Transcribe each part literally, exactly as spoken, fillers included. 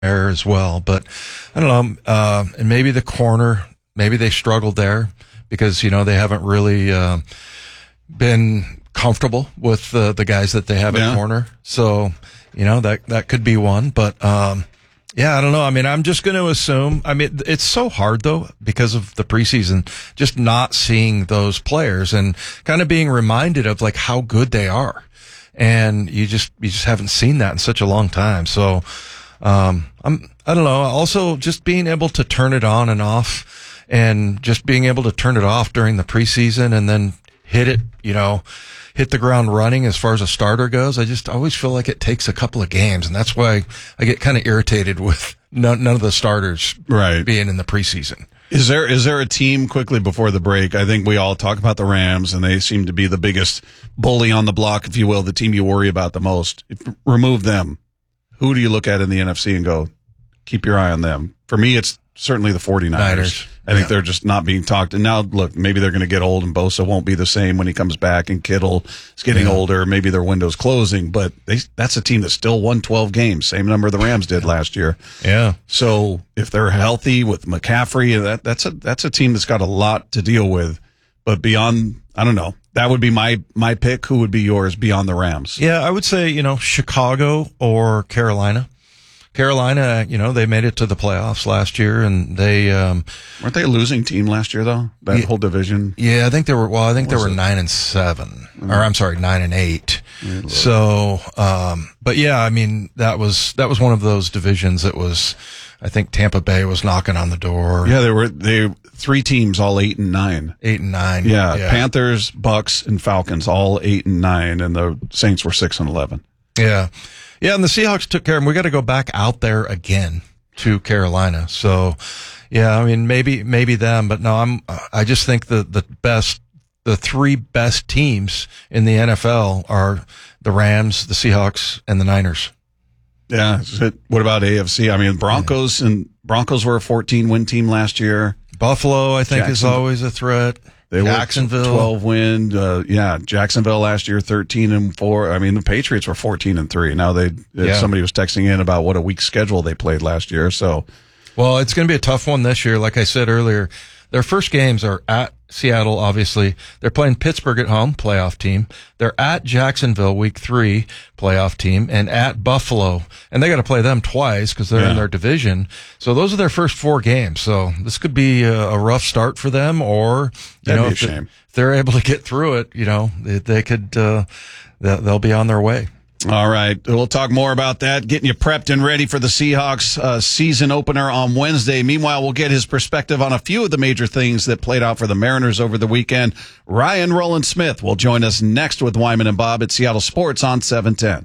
there as well. But I don't know, uh, and maybe the corner, maybe they struggled there because, you know, they haven't really uh, been comfortable with uh, the guys that they have yeah. at corner. So, you know, that, that could be one. But, um, yeah, I don't know. I mean, I'm just going to assume, I mean, it's so hard though, because of the preseason, just not seeing those players and kind of being reminded of like how good they are. And you just, you just haven't seen that in such a long time. So, um, I'm, I don't know. Also just being able to turn it on and off and just being able to turn it off during the preseason and then hit it, you know, hit the ground running as far as a starter goes. I just always feel like it takes a couple of games. And that's why I get kind of irritated with none, none of the starters right. being in the preseason. Is there is there a team, quickly before the break, I think we all talk about the Rams, and they seem to be the biggest bully on the block, if you will, the team you worry about the most. If, remove them. Who do you look at in the N F C and go, keep your eye on them? For me, it's certainly the 49ers. Niners. I think yeah. they're just not being talked. And now, look, maybe they're going to get old, and Bosa won't be the same when he comes back, and Kittle is getting yeah. older. Maybe their window's closing, but they, that's a team that still won twelve games, same number the Rams did last year. Yeah. So if they're healthy with McCaffrey, that that's a that's a team that's got a lot to deal with. But beyond, I don't know. That would be my my pick. Who would be yours beyond the Rams? Yeah, I would say, you know, Chicago or Carolina. Carolina, you know, they made it to the playoffs last year, and they um weren't they a losing team last year though? That yeah, whole division. Yeah, I think they were. Well, I think they were it? nine and seven, mm-hmm. or I'm sorry, nine and eight. Mm-hmm. So, um, but yeah, I mean, that was that was one of those divisions that was. I think Tampa Bay was knocking on the door. Yeah, there were they three teams, all eight and nine. Eight and nine. Yeah, yeah. Panthers, Bucks, and Falcons, all eight and nine, and the Saints were six and eleven. Yeah. Yeah, and the Seahawks took care of them. We got to go back out there again to Carolina. So, yeah, I mean, maybe maybe them, but no, I'm. I just think the the best, the three best teams in the N F L are the Rams, the Seahawks, and the Niners. Yeah. What about A F C? I mean, Broncos and Broncos were a fourteen win team last year. Buffalo, I think, is always a threat. They Jacksonville, were twelve win. Uh, yeah, Jacksonville last year, thirteen and four. I mean, the Patriots were fourteen and three. Now they, yeah. somebody was texting in about what a weak schedule they played last year. So, well, it's going to be a tough one this year. Like I said earlier, their first games are at Seattle. Obviously, they're playing Pittsburgh at home, playoff team. They're at Jacksonville, week three, playoff team, and at Buffalo, and they got to play them twice because they're yeah. in their division. So those are their first four games. So this could be a, a rough start for them, or you That'd know, be a if, shame. they, if they're able to get through it, you know, they, they could, uh, they'll, they'll be on their way. All right. We'll talk more about that, getting you prepped and ready for the Seahawks uh, season opener on Wednesday. Meanwhile, we'll get his perspective on a few of the major things that played out for the Mariners over the weekend. Ryan Rowland-Smith will join us next with Wyman and Bob at Seattle Sports on seven ten.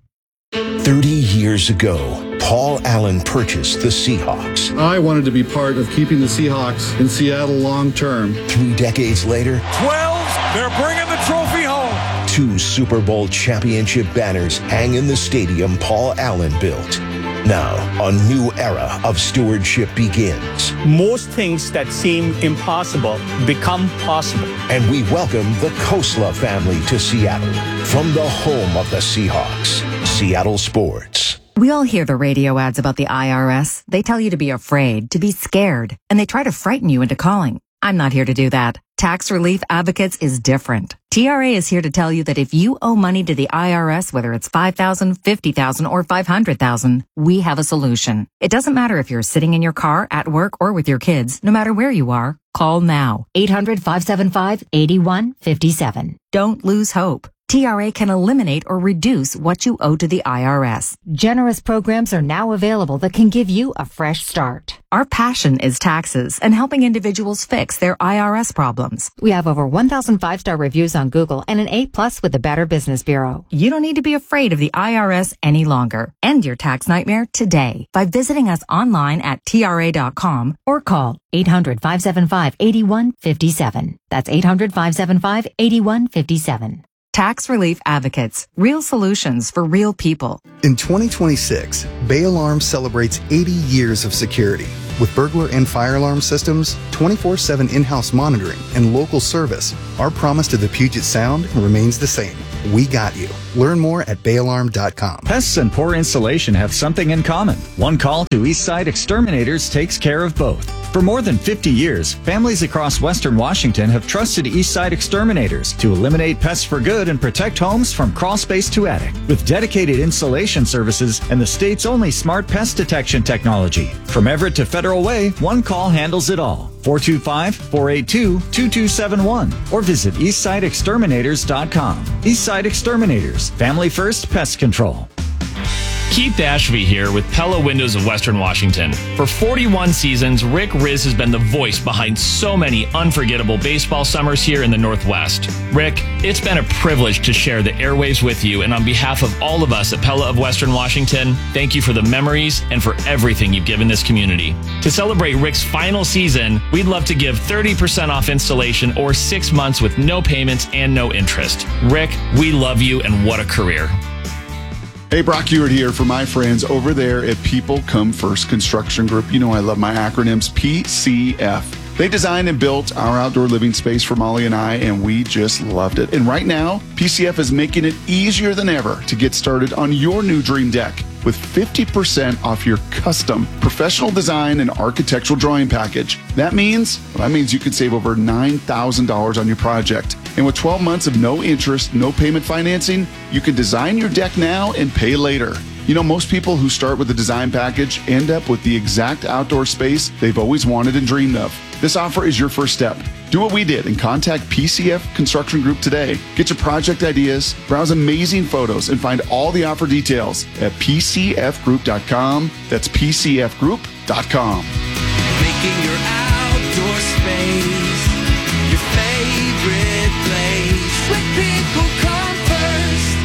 thirty years ago, Paul Allen purchased the Seahawks. I wanted to be part of keeping the Seahawks in Seattle long term. Three decades later, twelve, they're bringing the trophy home. Two Super Bowl championship banners hang in the stadium Paul Allen built. Now, a new era of stewardship begins. Most things that seem impossible become possible. And we welcome the Khosla family to Seattle from the home of the Seahawks, Seattle Sports. We all hear the radio ads about the I R S. They tell you to be afraid, to be scared, and they try to frighten you into calling. I'm not here to do that. Tax Relief Advocates is different. T R A is here to tell you that if you owe money to the I R S, whether it's five thousand dollars, fifty thousand dollars, or five hundred thousand dollars, we have a solution. It doesn't matter if you're sitting in your car, at work, or with your kids. No matter where you are, call now. eight hundred, five seven five, eight one five seven. Don't lose hope. T R A can eliminate or reduce what you owe to the I R S. Generous programs are now available that can give you a fresh start. Our passion is taxes and helping individuals fix their I R S problems. We have over one thousand five-star reviews on Google and an A plus with the Better Business Bureau. You don't need to be afraid of the I R S any longer. End your tax nightmare today by visiting us online at T R A dot com or call eight hundred, five seven five, eight one five seven. That's eight hundred, five seven five, eight one five seven. Tax Relief Advocates. Real solutions for real people. In twenty twenty-six, Bay Alarm celebrates eighty years of security. With burglar and fire alarm systems, twenty-four seven in-house monitoring, and local service, our promise to the Puget Sound remains the same. we got you. Learn more at bay alarm dot com. Pests and poor insulation have something in common. One call to Eastside Exterminators takes care of both. For more than fifty years, families across Western Washington have trusted Eastside Exterminators to eliminate pests for good and protect homes from crawl space to attic. With dedicated insulation services and the state's only smart pest detection technology. From Everett to Federal Way, one call handles it all. four two five, four eight two, two two seven one or visit eastside exterminators dot com. Eastside Exterminators, family first pest control. Keith Ashby here with Pella Windows of Western Washington. For forty-one seasons, Rick Riz has been the voice behind so many unforgettable baseball summers here in the Northwest. Rick, it's been a privilege to share the airwaves with you, and on behalf of all of us at Pella of Western Washington, thank you for the memories and for everything you've given this community. To celebrate Rick's final season, we'd love to give thirty percent off installation or six months with no payments and no interest. Rick, we love you, and what a career. Hey, Brock Ewart here for my friends over there at People Come First Construction Group. You know I love my acronyms, P C F. They designed and built our outdoor living space for Molly and I, and we just loved it. And right now, P C F is making it easier than ever to get started on your new dream deck with fifty percent off your custom professional design and architectural drawing package. That means, well, that means you can save over nine thousand dollars on your project. And with twelve months of no interest, no payment financing, you can design your deck now and pay later. You know, most people who start with a design package end up with the exact outdoor space they've always wanted and dreamed of. This offer is your first step. Do what we did and contact P C F Construction Group today. Get your project ideas, browse amazing photos, and find all the offer details at p c f group dot com. That's p c f group dot com. Making your outdoor space your favorite place. With People Come First.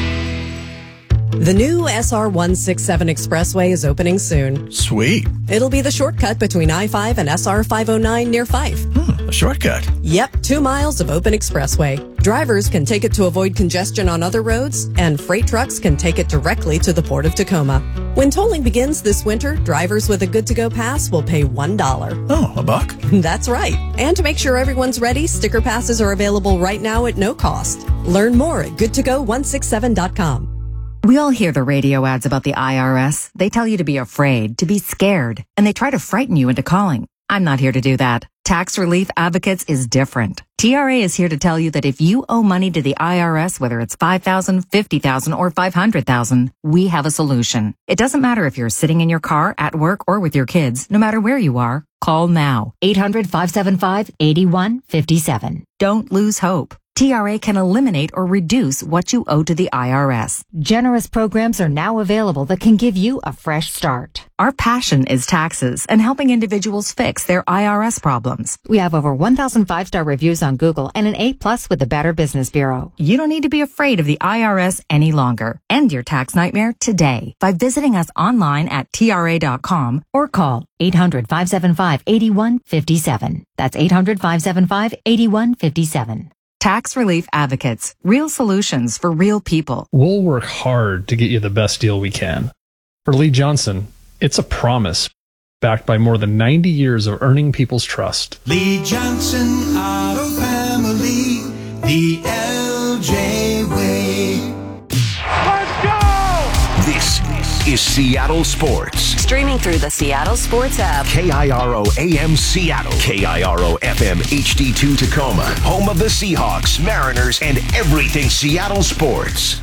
The new S R one sixty-seven Expressway is opening soon. Sweet. It'll be the shortcut between I five and S R five oh nine near Fife. Hmm, a shortcut. Yep, two miles of open expressway. Drivers can take it to avoid congestion on other roads, and freight trucks can take it directly to the Port of Tacoma. When tolling begins this winter, drivers with a good-to-go pass will pay one dollar. Oh, a buck? That's right. And to make sure everyone's ready, sticker passes are available right now at no cost. Learn more at good to go one sixty-seven dot com. We all hear the radio ads about the I R S. They tell you to be afraid, to be scared, and they try to frighten you into calling. I'm not here to do that. Tax Relief Advocates is different. T R A is here to tell you that if you owe money to the I R S, whether it's five thousand dollars, fifty thousand dollars, or five hundred thousand dollars, we have a solution. It doesn't matter if you're sitting in your car, at work, or with your kids. No matter where you are, call now. eight hundred, five seven five, eight one five seven. Don't lose hope. T R A can eliminate or reduce what you owe to the I R S. Generous programs are now available that can give you a fresh start. Our passion is taxes and helping individuals fix their I R S problems. We have over one thousand five-star reviews on Google and an A plus with the Better Business Bureau. You don't need to be afraid of the I R S any longer. End your tax nightmare today by visiting us online at T R A dot com or call eight hundred, five seven five, eight one five seven. That's eight hundred, five seven five, eight one five seven. Tax Relief Advocates. Real solutions for real people. We'll work hard to get you the best deal we can. For Lee Johnson, it's a promise backed by more than ninety years of earning people's trust. Lee Johnson Auto Family, the L J way. Let's go! This is Seattle Sports. Streaming through the Seattle Sports app. K I R O A M Seattle. K I R O F M H D two Tacoma. Home of the Seahawks, Mariners, and everything Seattle sports.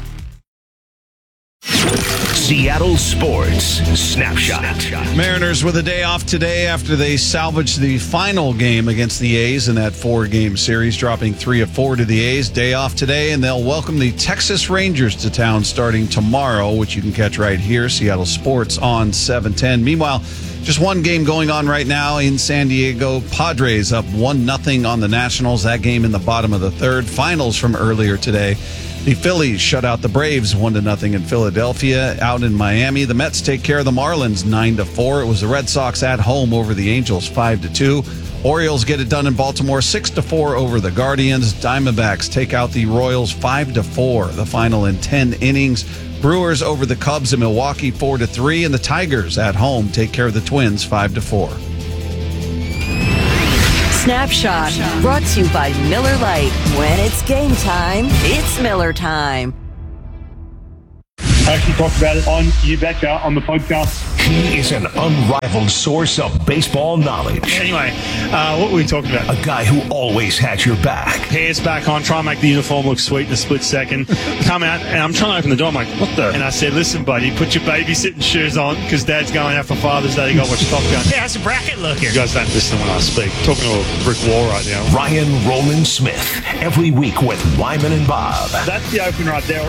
Seattle Sports Snapshot. Mariners with a day off today after they salvaged the final game against the A's in that four-game series, dropping three of four to the A's. Day off today, and they'll welcome the Texas Rangers to town starting tomorrow, which you can catch right here, Seattle Sports on seven ten. Meanwhile, just one game going on right now in San Diego. Padres up one nothing on the Nationals. That game in the bottom of the third. Finals from earlier today. The Phillies shut out the Braves one to nothing in Philadelphia. Out in Miami, the Mets take care of the Marlins nine to four. It was the Red Sox at home over the Angels five to two. Orioles get it done in Baltimore six to four over the Guardians. Diamondbacks take out the Royals five to four. The final in ten innings. Brewers over the Cubs in Milwaukee four to three, and the Tigers at home take care of the Twins five to four. Snapshot, brought to you by Miller Lite. When it's game time, it's Miller time. I actually talked about it on You Betcha on the podcast. He is an unrivaled source of baseball knowledge. Anyway, uh, what were we talking about? A guy who always has your back. Pants back on, try and make the uniform look sweet in a split second. Come out, and I'm trying to open the door. I'm like, what the? And I said, listen, buddy, put your babysitting shoes on, because Dad's going out for Father's Day. You got to watch Top Gun. Yeah, how's the bracket looking? You guys don't listen when I speak. I'm talking to a brick wall right now. Ryan Roland Smith, every week with Wyman and Bob. That's the open right there.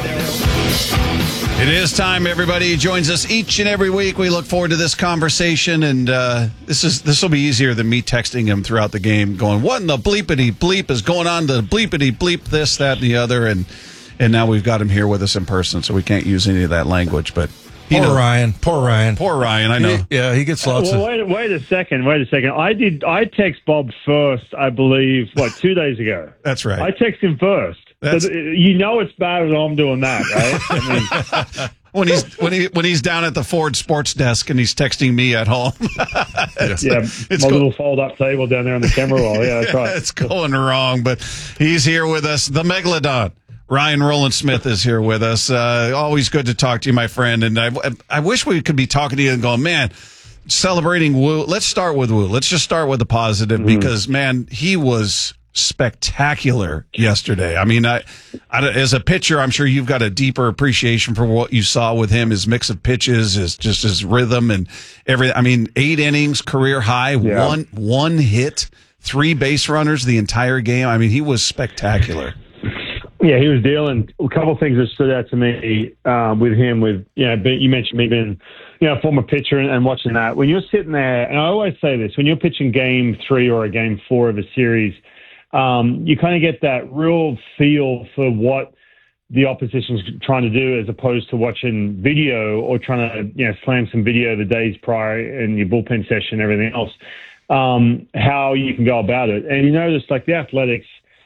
It is time, everybody. He joins us each and every week. We look forward to this conversation, and uh, this is this will be easier than me texting him throughout the game, going, "What in the bleepity bleep is going on? The bleepity bleep this, that, and the other." And and now we've got him here with us in person, so we can't use any of that language. But poor know, Ryan, poor Ryan, poor Ryan. I know. He, yeah, he gets lots well, of. Wait, wait a second. Wait a second. I did. I text Bob first. I believe what two days ago. That's right. I text him first. So you know it's bad when I'm doing that, right? I mean, when he's when he when he's down at the Ford Sports Desk and he's texting me at home. it's, yeah, it's my go- little fold-up table down there on the camera wall. Yeah, that's right. It's going wrong, but he's here with us. The Megalodon, Ryan Roland Smith, is here with us. Uh, always good to talk to you, my friend. And I, I wish we could be talking to you and going, man, celebrating Woo. Let's start with Woo. Let's just start with the positive mm-hmm. because, man, he was spectacular yesterday. I mean, I, I, as a pitcher, I'm sure you've got a deeper appreciation for what you saw with him, his mix of pitches, his just his rhythm and everything. I mean, eight innings, career high, yeah. one one hit, three base runners the entire game. I mean, he was spectacular. Yeah, he was dealing a couple of things that stood out to me uh, with him. With you know, you mentioned me being you know, a former pitcher and, and watching that. When you're sitting there, and I always say this, when you're pitching game three or a game four of a series, Um, you kind of get that real feel for what the opposition's trying to do as opposed to watching video or trying to, you know, slam some video the days prior in your bullpen session and everything else, um, how you can go about it. And you notice, like the Athletics,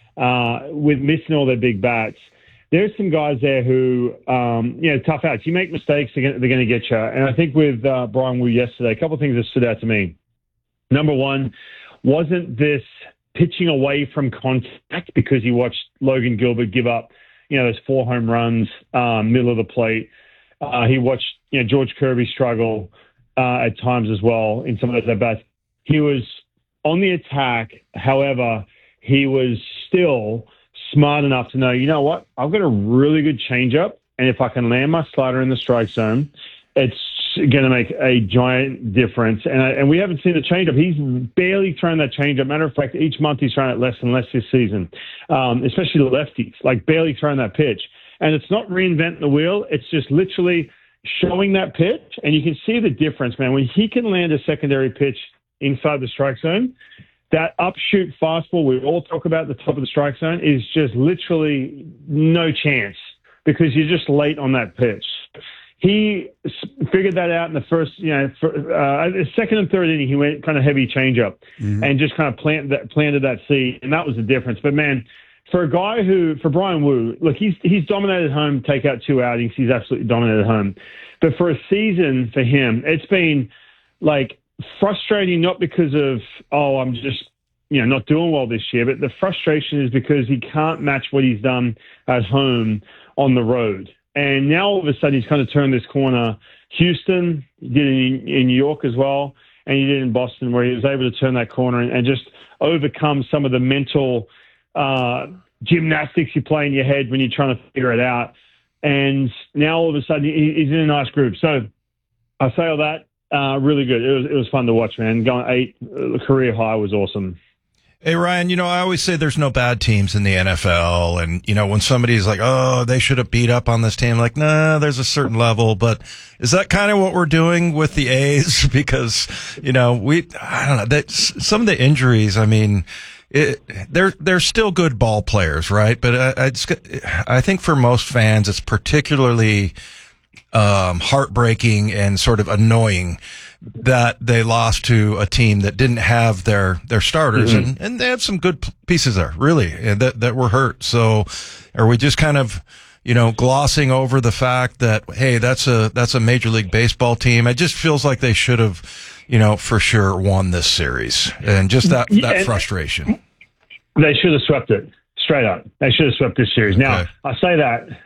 uh, with missing all their big bats, there's some guys there who, um, you know, tough outs. You make mistakes, they're going to get you. And I think with uh, Brian Woo yesterday, a couple of things that stood out to me. Number one, wasn't this pitching away from contact because he watched Logan Gilbert give up, you know, those four home runs, um, middle of the plate. Uh, he watched, you know, George Kirby struggle uh, at times as well in some of those at-bats. He was on the attack. However, he was still smart enough to know, you know what, I've got a really good changeup, and if I can land my slider in the strike zone, it's going to make a giant difference. And I, and we haven't seen the changeup. He's barely thrown that changeup. Matter of fact, each month he's thrown it less and less this season, um, especially the lefties, like barely throwing that pitch. And it's not reinventing the wheel. It's just literally showing that pitch. And you can see the difference, man. When he can land a secondary pitch inside the strike zone, that upshoot fastball we all talk about at the top of the strike zone is just literally no chance because you're just late on that pitch. He figured that out in the first, you know, for, uh, second and third inning. He went kind of heavy changeup mm-hmm. and just kind of plant that, planted that seed, and that was the difference. But man, for a guy who, for Brian Woo, look, he's he's dominated home. Take out two outings, he's absolutely dominated home. But for a season for him, it's been like frustrating. Not because of oh, I'm just you know not doing well this year, but the frustration is because he can't match what he's done at home on the road. And now all of a sudden he's kind of turned this corner. Houston, he did it in, in New York as well, and he did it in Boston, where he was able to turn that corner and, and just overcome some of the mental uh, gymnastics you play in your head when you're trying to figure it out. And now all of a sudden he, he's in a nice group. So I say all that, uh, really good. It was it was fun to watch, man. Going eight, the career high was awesome. Hey, Ryan, you know, I always say there's no bad teams in the N F L. And, you know, when somebody's like, oh, they should have beat up on this team, like, nah, there's a certain level. But is that kind of what we're doing with the A's? Because, you know, we, I don't know, that some of the injuries, I mean, it, they're, they're still good ball players, right? But I, I, just, I think for most fans, it's particularly um, heartbreaking and sort of annoying that they lost to a team that didn't have their, their starters mm-hmm. and, and they had some good pieces there, really, that, that were hurt. So are we just kind of, you know, glossing over the fact that, hey, that's a, that's a Major League Baseball team? It just feels like they should have, you know, for sure won this series, and just that, that yeah, frustration. They should have swept it straight up. They should have swept this series. Now, okay. I say that,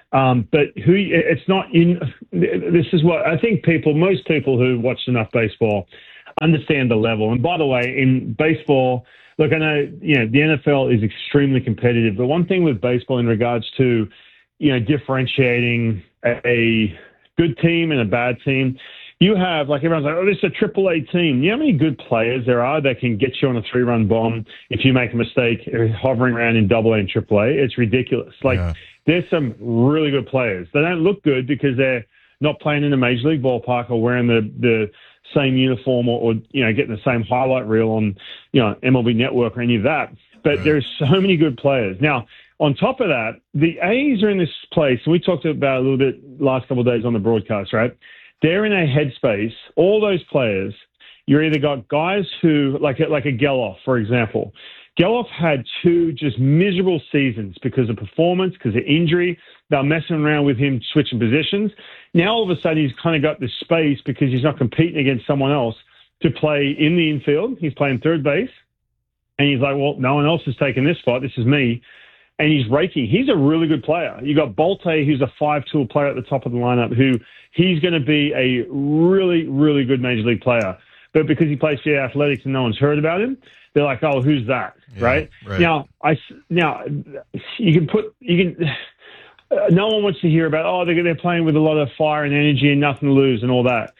Um, but who it's not in. This is what I think. People, most people who watch enough baseball understand the level. And by the way, in baseball, look, I know you know the N F L is extremely competitive, but one thing with baseball in regards to you know differentiating a, a good team and a bad team. You have, like, everyone's like, oh, this is a triple A team. You know how many good players there are that can get you on a three-run bomb if you make a mistake hovering around in double A and triple A? It's ridiculous. Like, yeah. There's some really good players. They don't look good because they're not playing in a major league ballpark or wearing the, the same uniform or, or, you know, getting the same highlight reel on, you know, M L B Network or any of that. But right. There's so many good players. Now, on top of that, the A's are in this place, and we talked about it a little bit last couple of days on the broadcast, right? They're in a headspace. All those players, you're either got guys who, like a, like a Geloff, for example. Geloff had two just miserable seasons because of performance, because of injury. They're messing around with him, switching positions. Now, all of a sudden, he's kind of got this space because he's not competing against someone else to play in the infield. He's playing third base. And he's like, well, no one else is taking this spot. This is me. And he's raking. He's a really good player. You got Bolte, who's a five-tool player at the top of the lineup, who he's going to be a really, really good major league player. But because he plays for the Athletics and no one's heard about him, they're like, oh, who's that? Yeah, right? right? Now, I now you can put you can. Uh, no one wants to hear about oh they're they're playing with a lot of fire and energy and nothing to lose and all that.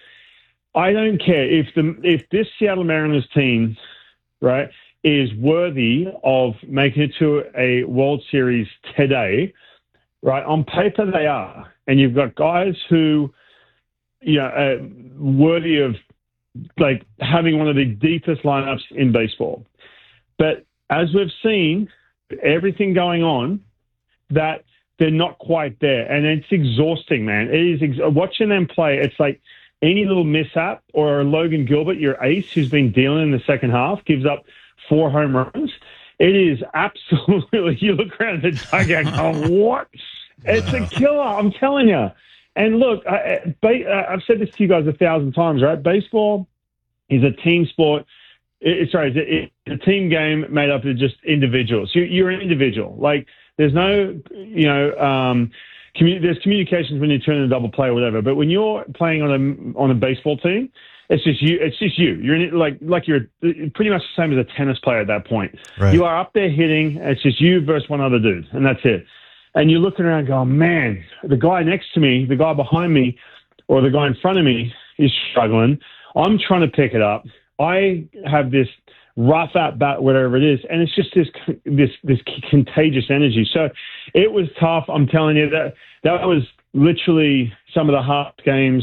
I don't care if the if this Seattle Mariners team, right, is worthy of making it to a World Series today, right? On paper, they are. And you've got guys who, you know, are worthy of, like, having one of the deepest lineups in baseball. But as we've seen, everything going on, that they're not quite there. And it's exhausting, man. It is ex- watching them play, it's like any little mishap, or Logan Gilbert, your ace, who's been dealing in the second half, gives up four home runs. It is absolutely, you look around the dugout and go, what? It's a killer, I'm telling you. And look, I, I, I've said this to you guys a thousand times, right? Baseball is a team sport. It, sorry, it's a, it's a team game made up of just individuals. You, you're an individual. Like, there's no, you know, um, commu- there's communications when you turn in a double play or whatever. But when you're playing on a on a baseball team, it's just you. It's just you. You're in it like like you're pretty much the same as a tennis player at that point. Right. You are up there hitting. It's just you versus one other dude, and that's it. And you're looking around going, man, the guy next to me, the guy behind me, or the guy in front of me is struggling. I'm trying to pick it up. I have this rough at bat, whatever it is, and it's just this this this contagious energy. So it was tough. I'm telling you that that was literally some of the hardest games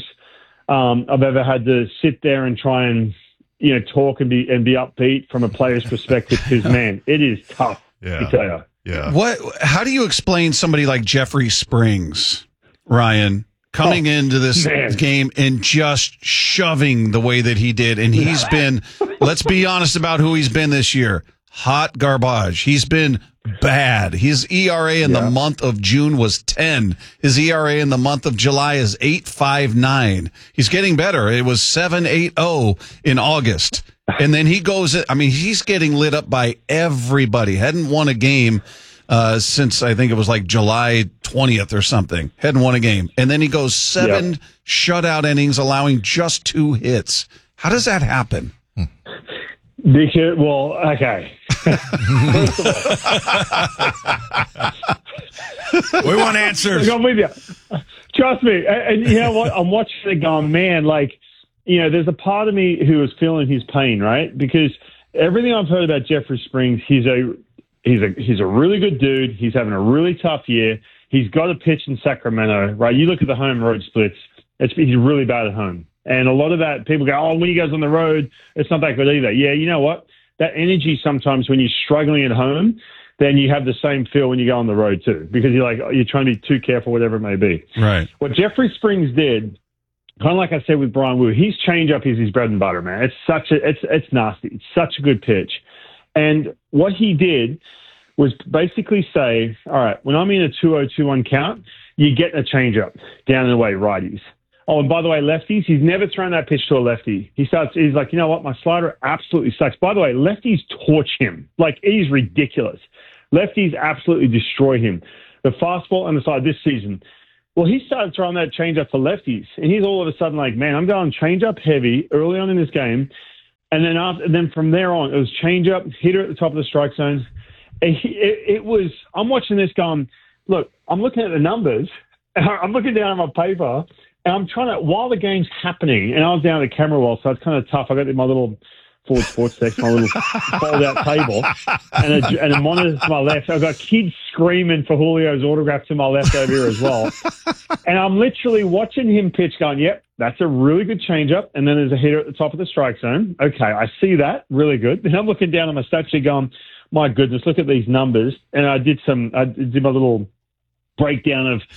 um, I've ever had to sit there and try and you know talk and be and be upbeat from a player's perspective. Because man, it is tough. Yeah. I tell you. Yeah. What? How do you explain somebody like Jeffrey Springs, Ryan, coming oh, into this man. game and just shoving the way that he did? And he's been, let's be honest about who he's been this year. Hot garbage. He's been bad. His E R A in yeah. the month of June was ten. His E R A in the month of July is eight point five nine. He's getting better. It was seven point eight oh in August. And then he goes, I mean, he's getting lit up by everybody. Hadn't won a game uh, since I think it was like July twentieth or something. Hadn't won a game. And then he goes seven yep. shutout innings, allowing just two hits. How does that happen? Because, well, okay. First of all, we want answers. I'm with you. Trust me. And, and you know what? I'm watching it going, man, like, you know, there's a part of me who is feeling his pain, right? Because everything I've heard about Jeffrey Springs, he's a he's a he's a really good dude. He's having a really tough year. He's got a pitch in Sacramento, right? You look at the home road splits. It's, he's really bad at home, and a lot of that people go, oh, when he goes on the road, it's not that good either. Yeah, you know what? That energy sometimes when you're struggling at home, then you have the same feel when you go on the road too, because you're like you're trying to be too careful, whatever it may be. Right. What Jeffrey Springs did. Kind of like I said with Brian Wu, his changeup is his bread and butter, man. It's such a, it's it's nasty. It's such a good pitch. And what he did was basically say, all right, when I'm in a two oh two one count, you get a changeup down and away, righties. Oh, and by the way, lefties, he's never thrown that pitch to a lefty. He starts, he's like, you know what, my slider absolutely sucks. By the way, lefties torch him. Like, it is ridiculous. Lefties absolutely destroy him. the fastball and the side this season. Well, he started throwing that changeup for lefties, and he's all of a sudden like, man, I'm going changeup heavy early on in this game. And then after, and then from there on, it was changeup, hitter at the top of the strike zone. It, it, it was, I'm watching this going, look, I'm looking at the numbers, I'm looking down at my paper, and I'm trying to, while the game's happening, and I was down at the camera wall, so it's kind of tough. I got my little Ford Sports Deck, my little fold-out table, and a, and a monitor to my left. I've got kids screaming for Julio's autograph to my left over here as well. And I'm literally watching him pitch going, yep, that's a really good changeup. And then there's a hitter at the top of the strike zone. Okay, I see that. Really good. And I'm looking down at my stat sheet going, my goodness, look at these numbers. And I did some, I did my little breakdown of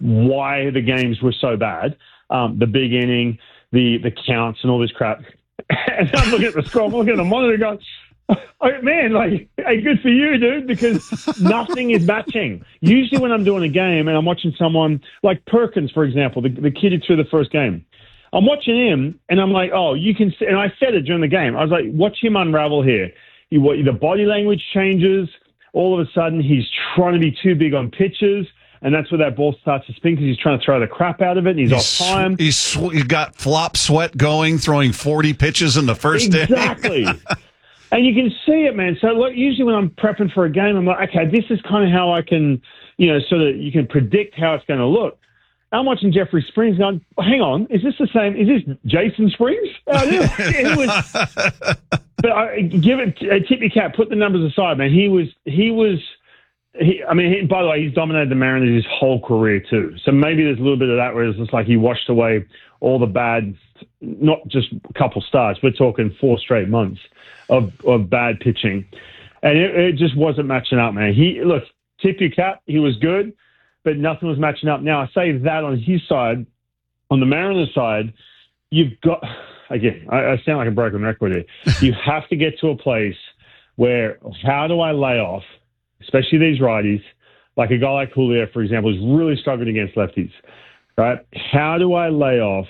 why the games were so bad. Um, the big inning, the the counts, and all this crap. And I'm looking at the score, I'm looking at the monitor going, oh, man, like, hey, good for you, dude, because nothing is matching. Usually when I'm doing a game and I'm watching someone like Perkins, for example, the, the kid who threw the first game, I'm watching him and I'm like, oh, you can see, and I said it during the game, I was like, watch him unravel here. You, what, the body language changes. All of a sudden, he's trying to be too big on pitches. And that's where that ball starts to spin because he's trying to throw the crap out of it, and he's, he's off time. He's sw- he's got flop sweat going, throwing forty pitches in the first day. Exactly. And you can see it, man. So look, usually when I'm prepping for a game, I'm like, okay, this is kind of how I can, you know, so that you can predict how it's going to look. I'm watching Jeffrey Springs going, hang on, is this the same? Is this Jason Springs? Oh, yeah. It was, but I, give it, uh, tip your cap, put the numbers aside, man. He was, he was, He, I mean, he, by the way, he's dominated the Mariners his whole career too. So maybe there's a little bit of that where it's just like he washed away all the bad, not just a couple starts. We're talking four straight months of, of bad pitching. And it, it just wasn't matching up, man. He Look, tip your cap, he was good, but nothing was matching up. Now, I say that on his side. On the Mariners side, you've got, again, I, I sound like a broken record here. You have to get to a place where, how do I lay off, especially these righties, like a guy like Julio, for example, is really struggling against lefties, right? How do I lay off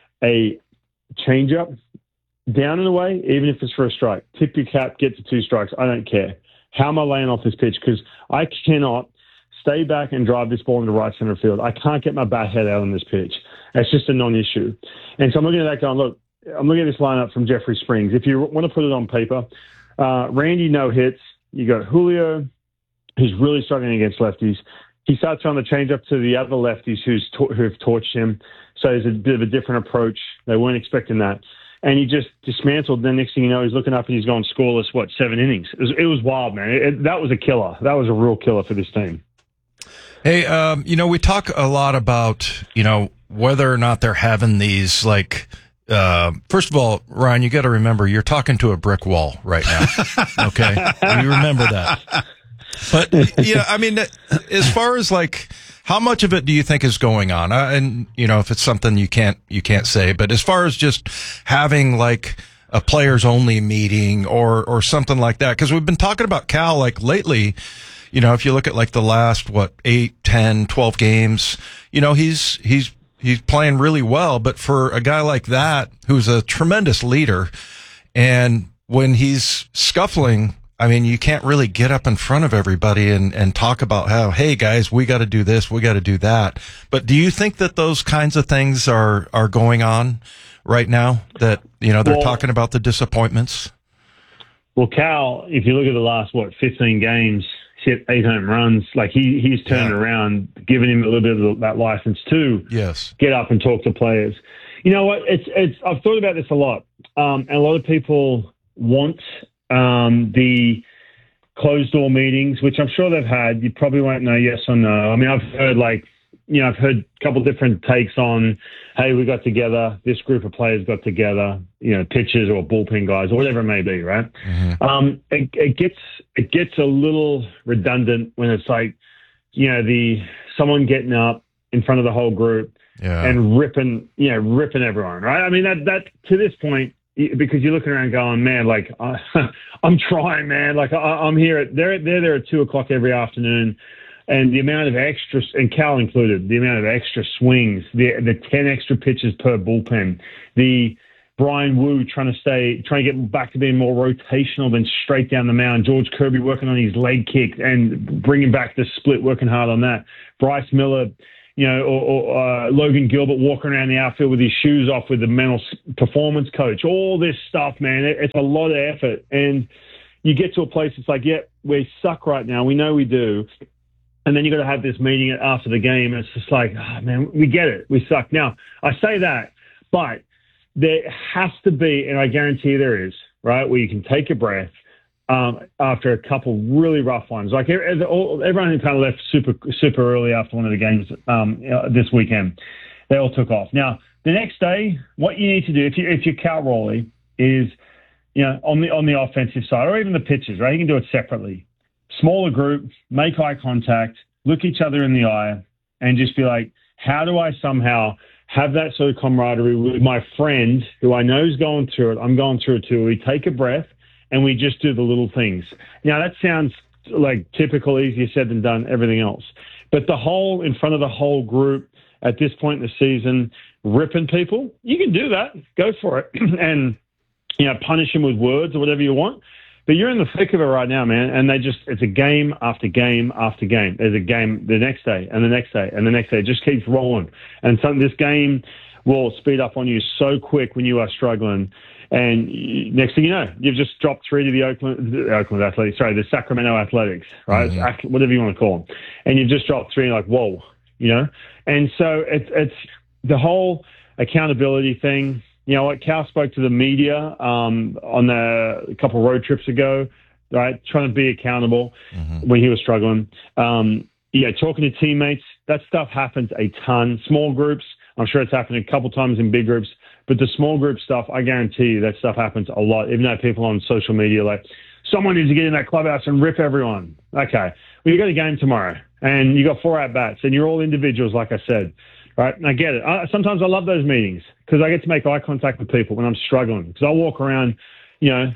a changeup down and away, even if it's for a strike? Tip your cap, get to two strikes. I don't care. How am I laying off this pitch? Because I cannot stay back and drive this ball into right center field. I can't get my bat head out on this pitch. That's just a non-issue. And so I'm looking at that going, look, I'm looking at this lineup from Jeffrey Springs. If you want to put it on paper, uh, Randy, no hits. You got Julio, who's really struggling against lefties. He starts throwing the changeup to the other lefties who's to- who've torched him. So there's a bit of a different approach. They weren't expecting that. And he just dismantled. Then next thing you know, he's looking up and he's going scoreless, what, seven innings. It was, it was wild, man. It, it, that was a killer. That was a real killer for this team. Hey, um, you know, we talk a lot about, you know, whether or not they're having these, like, uh, first of all, Ryan, you got to remember, you're talking to a brick wall right now. Okay? You remember that. But, yeah, I mean, as far as, like, how much of it do you think is going on? Uh, and, you know, if it's something you can't, you can't say, but as far as just having, like, a players only meeting or, or something like that, because we've been talking about Cal, like, lately. You know, if you look at like the last, what, eight, ten, twelve games, you know, he's, he's, he's playing really well. But for a guy like that, who's a tremendous leader, and when he's scuffling, I mean, you can't really get up in front of everybody and, and talk about how, hey guys, we got to do this, we got to do that. But do you think that those kinds of things are, are going on right now, that, you know, they're well, talking about the disappointments? Well, Cal, if you look at the last, what, fifteen games, hit eight home runs. Like he he's turned yeah. around, giving him a little bit of that license to yes. get up and talk to players. You know what? It's it's. I've thought about this a lot, um, and a lot of people want um, the closed door meetings, which I'm sure they've had. You probably won't know yes or no. I mean, I've heard like, you know, I've heard a couple different takes on, hey, we got together, this group of players got together, you know, pitchers or bullpen guys or whatever it may be, right? Mm-hmm. Um, it, it gets it gets a little redundant when it's like, you know, the someone getting up in front of the whole group yeah. and ripping, you know, ripping everyone, right? I mean, that that to this point, because you're looking around going, man, like uh, I'm trying, man, like I, I'm here at they're they're there at two o'clock every afternoon. And the amount of extra, and Cal included, the amount of extra swings, the the ten extra pitches per bullpen, the Brian Wu trying to stay, trying to get back to being more rotational than straight down the mound. George Kirby working on his leg kick and bringing back the split, working hard on that. Bryce Miller, you know, or, or uh, Logan Gilbert walking around the outfield with his shoes off with the mental performance coach. All this stuff, man, it, it's a lot of effort. And you get to a place, it's like, yeah, we suck right now. We know we do. And then you got to have this meeting after the game. And it's just like, oh, man, we get it. We suck. Now, I say that, but there has to be, and I guarantee there is, right, where you can take a breath um, after a couple really rough ones. Like everyone who kind of left super super early after one of the games um, this weekend, they all took off. Now, the next day, what you need to do, if, you, if you're Cal Raleigh, is, you know, on the on the offensive side, or even the pitchers, right, you can do it separately. Smaller group, make eye contact, look each other in the eye, and just be like, how do I somehow have that sort of camaraderie with my friend who I know is going through it? I'm going through it too. We take a breath and we just do the little things. Now, that sounds like typical, easier said than done, everything else. But the whole, in front of the whole group at this point in the season, ripping people, you can do that. Go for it. And, you know, punish them with words or whatever you want. But you're in the thick of it right now, man, and they just, it's a game after game after game. There's a game the next day and the next day and the next day. It just keeps rolling. And some, this game will speed up on you so quick when you are struggling. And you, next thing you know, you've just dropped three to the Oakland, the Oakland Athletics, sorry, the Sacramento Athletics, right? Mm-hmm. Whatever you want to call them. And you've just dropped three and you're like, whoa, you know? And so it's, it's the whole accountability thing. You know what? Cal spoke to the media um, on the, a couple of road trips ago, right? Trying to be accountable mm-hmm. when he was struggling. Um, yeah, talking to teammates, that stuff happens a ton. Small groups, I'm sure it's happened a couple times in big groups, but the small group stuff, I guarantee you that stuff happens a lot. Even though people on social media like, someone needs to get in that clubhouse and rip everyone. Okay, well, you got a game tomorrow, and you got four at-bats, and you're all individuals, like I said. Right, and I get it. I, sometimes I love those meetings because I get to make eye contact with people when I'm struggling. Because I walk around, you know,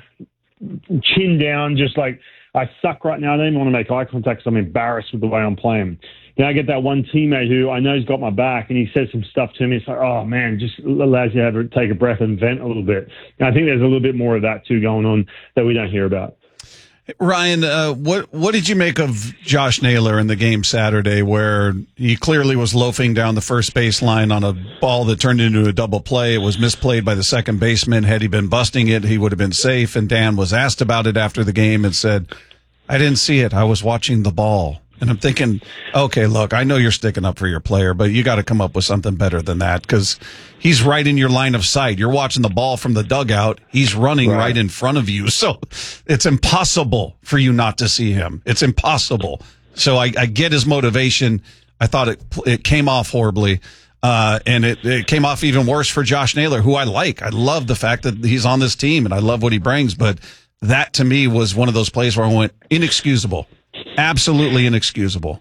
chin down, just like I suck right now. I don't even want to make eye contact because I'm embarrassed with the way I'm playing. Then I get that one teammate who I know's got my back, and he says some stuff to me. It's like, oh man, just allows you to have a, take a breath and vent a little bit. And I think there's a little bit more of that too going on that we don't hear about. Ryan, uh, what what did you make of Josh Naylor in the game Saturday, where he clearly was loafing down the first baseline on a ball that turned into a double play? It was misplayed by the second baseman. Had he been busting it, he would have been safe. And Dan was asked about it after the game and said, "I didn't see it. I was watching the ball." And I'm thinking, okay, look, I know you're sticking up for your player, but you got to come up with something better than that, because he's right in your line of sight. You're watching the ball from the dugout. He's running right, right in front of you. So it's impossible for you not to see him. It's impossible. So I, I get his motivation. I thought it it came off horribly. Uh, and it, it came off even worse for Josh Naylor, who I like. I love the fact that he's on this team, and I love what he brings. But that, to me, was one of those plays where I went, inexcusable. Absolutely inexcusable.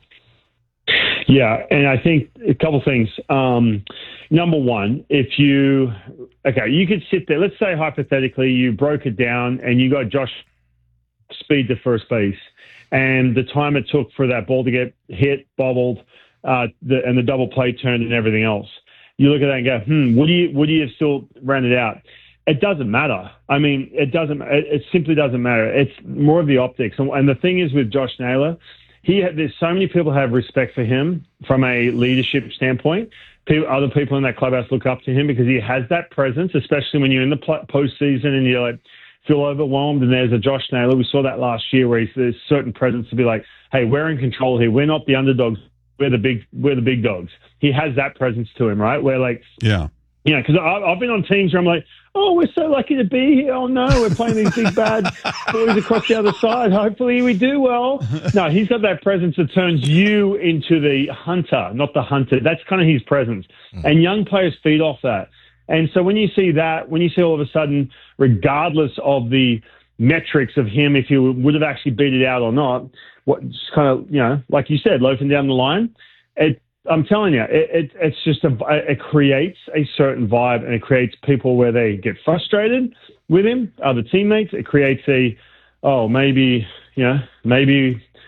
Yeah, and I think a couple things. Um, number one, if you, okay, you could sit there. Let's say hypothetically you broke it down and you got Josh speed to first base, and the time it took for that ball to get hit, bobbled, uh, the, and the double play turned and everything else. You look at that and go, hmm, would you would you have still ran it out? It doesn't matter. I mean, it doesn't. It, it simply doesn't matter. It's more of the optics. And, and the thing is with Josh Naylor, he had, there's so many people have respect for him from a leadership standpoint. People, other people in that clubhouse look up to him because he has that presence, especially when you're in the postseason and you're like feel overwhelmed. And there's a Josh Naylor. We saw that last year where he's, there's certain presence to be like, hey, we're in control here. We're not the underdogs. We're the big. We're the big dogs. He has that presence to him, right? Where like, yeah, you know, because I've been on teams where I'm like, oh, we're so lucky to be here. Oh, no, we're playing these big, bad boys across the other side. Hopefully we do well. No, he's got that presence that turns you into the hunter, not the hunted. That's kind of his presence. Mm-hmm. And young players feed off that. And so when you see that, when you see all of a sudden, regardless of the metrics of him, if he would have actually beat it out or not, what just kind of, you know, like you said, loafing down the line, it, I'm telling you, it, it, it's just a, it creates a certain vibe, and it creates people where they get frustrated with him, other teammates. It creates a, oh, maybe, you know, maybe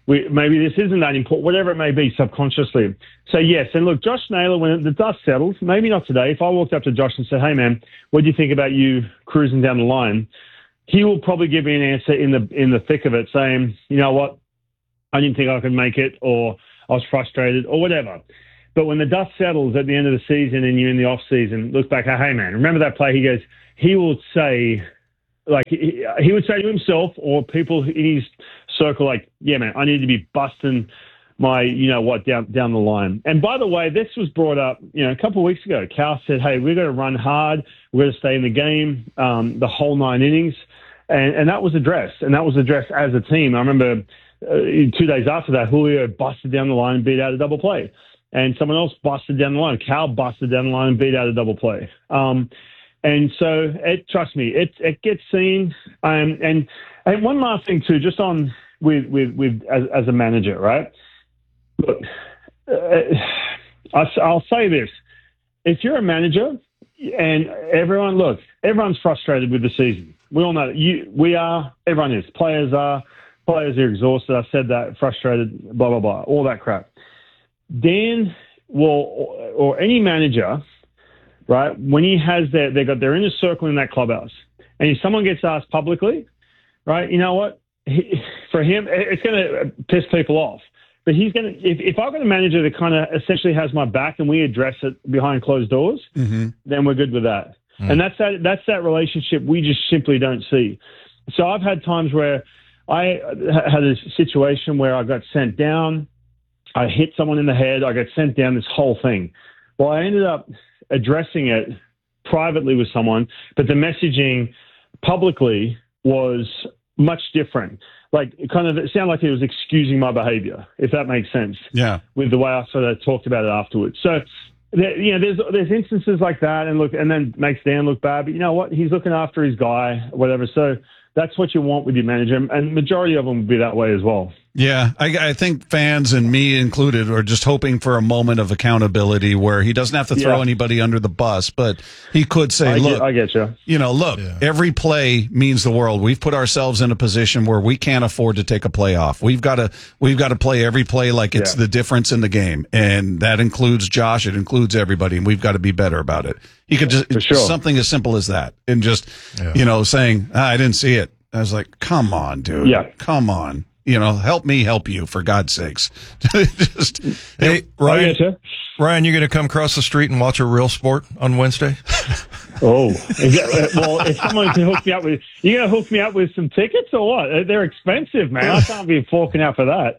we, maybe this isn't that important, whatever it may be, subconsciously. So, yes, and look, Josh Naylor, when the dust settles, maybe not today, if I walked up to Josh and said, hey, man, what do you think about you cruising down the line? He will probably give me an answer in the in the thick of it, saying, you know what, I didn't think I could make it, or I was frustrated, or whatever. But when the dust settles at the end of the season and you're in the off season, look back, hey, man, remember that play? He goes, he will say, like, he, he would say to himself or people in his circle, like, yeah, man, I need to be busting my, you know what, down down the line. And by the way, this was brought up, you know, a couple of weeks ago. Cal said, hey, we've got to run hard. We've got to stay in the game, um, the whole nine innings. And, and that was addressed. And that was addressed as a team. I remember uh, two days after that, Julio busted down the line and beat out a double play. And someone else busted down the line. Cal busted down the line and beat out a double play. Um, and so, it, trust me, it it gets seen. Um, and and one last thing too, just on with with with as, as a manager, right? Look, uh, I, I'll say this: if you're a manager, and everyone, look, everyone's frustrated with the season. We all know that. You, we are. Everyone is. Players are. Players are exhausted. I said that. Frustrated. Blah blah blah. All that crap. Dan will, or any manager, right, when he has their, they got their inner circle in that clubhouse, and if someone gets asked publicly, right, you know what, he, for him, it's going to piss people off. But he's going to, if, if I've got a manager that kind of essentially has my back and we address it behind closed doors, mm-hmm. then we're good with that. Mm. And that's that, that's that relationship we just simply don't see. So I've had times where I had a situation where I got sent down, I hit someone in the head, I got sent down, this whole thing. Well, I ended up addressing it privately with someone, but the messaging publicly was much different. Like, it kind of, it sounded like it was excusing my behavior, if that makes sense. Yeah. With the way I sort of talked about it afterwards. So, there, you know, there's there's instances like that, and look, and then makes Dan look bad, but you know what? He's looking after his guy, whatever. So that's what you want with your manager, and majority of them will be that way as well. Yeah, I, I think fans and me included are just hoping for a moment of accountability where he doesn't have to throw yeah. anybody under the bus, but he could say, I look, get, I get you. You know, look, yeah. every play means the world. We've put ourselves in a position where we can't afford to take a play off. We've got to, we've got to play every play like it's yeah. the difference in the game. And that includes Josh. It includes everybody. And we've got to be better about it. He could just, sure. something as simple as that. And just, yeah. you know, saying, ah, I didn't see it. I was like, come on, dude. Yeah. Come on. You know, help me help you, for God's sakes. Just, hey, Ryan, you. Ryan, you're going to come across the street and watch a real sport on Wednesday? Oh, that, well, if someone can hook me up with, you're going to hook me up with some tickets or what? They're expensive, man. I can't be forking out for that.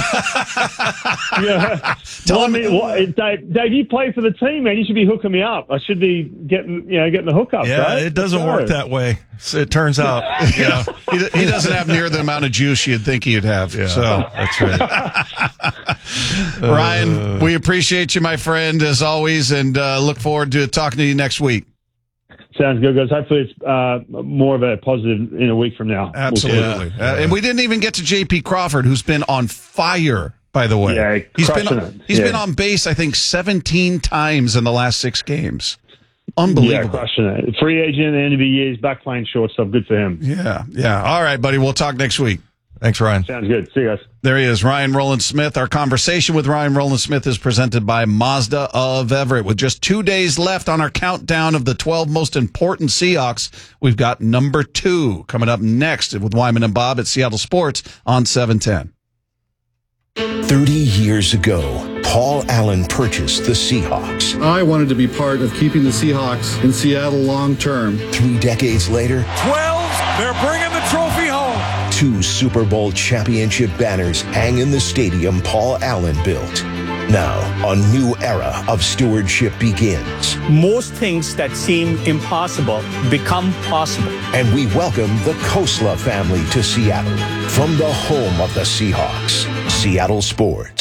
yeah. Tell well, me, well, Dave, Dave, you play for the team, man. You should be hooking me up. I should be getting, you know, getting the hookup. Yeah, right? It doesn't so. work that way. It turns out, you know, he, he doesn't have near the amount of juice you'd think he'd have. Yeah, so that's right. Ryan, we appreciate you, my friend, as always, and uh, look forward to talking to you next week. Sounds good, guys. Hopefully it's uh, more of a positive in a week from now. Absolutely. We'll uh, and we didn't even get to J P Crawford, who's been on fire, by the way. Yeah, he's been on, it. he's yeah. been on base, I think, seventeen times in the last six games. Unbelievable. Yeah, crushing it. Free agent at the end of the year. He's back playing shortstop. Good for him. Yeah, yeah. All right, buddy. We'll talk next week. Thanks, Ryan. Sounds good. See you guys. There he is, Ryan Rowland-Smith. Our conversation with Ryan Rowland-Smith is presented by Mazda of Everett. With just two days left on our countdown of the twelve most important Seahawks, we've got number two coming up next with Wyman and Bob at Seattle Sports on seven ten. thirty years ago, Paul Allen purchased the Seahawks. I wanted to be part of keeping the Seahawks in Seattle long term. Three decades later, twelve, they're bringing the trophy home. Two Super Bowl championship banners hang in the stadium Paul Allen built. Now, a new era of stewardship begins. Most things that seem impossible become possible. And we welcome the Kosla family to Seattle from the home of the Seahawks, Seattle Sports.